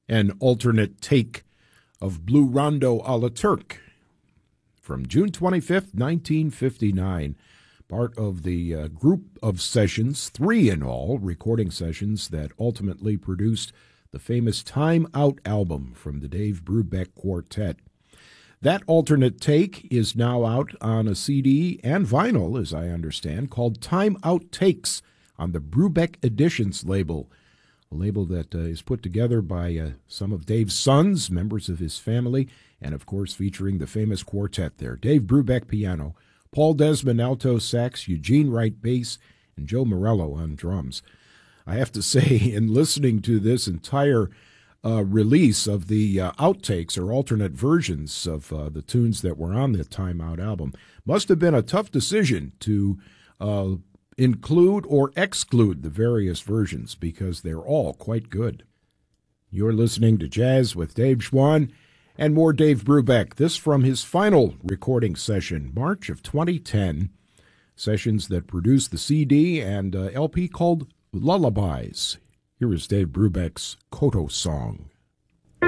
An alternate take of Blue Rondo a la Turk from June 25th, 1959. Part of the group of sessions, 3 in all, recording sessions that ultimately produced the famous Time Out album from the Dave Brubeck Quartet. That alternate take is now out on a CD and vinyl, as I understand, called Time Out Takes on the Brubeck Editions label, a label that is put together by some of Dave's sons, members of his family, and of course featuring the famous quartet there. Dave Brubeck piano, Paul Desmond alto sax, Eugene Wright bass, and Joe Morello on drums. I have to say, in listening to this entire release of the outtakes or alternate versions of the tunes that were on the Time Out album, must have been a tough decision to include or exclude the various versions because they're all quite good. You're listening to Jazz with Dave Schwann and more Dave Brubeck. This from his final recording session, March of 2010, sessions that produced the CD and LP called Lullabies. Here is Dave Brubeck's Koto Song.